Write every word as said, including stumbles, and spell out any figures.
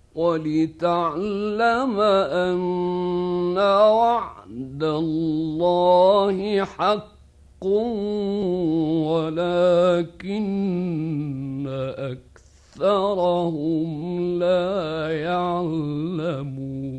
ولتعلم أن وعد الله حق ولكن أكثرهم لا يعلمون.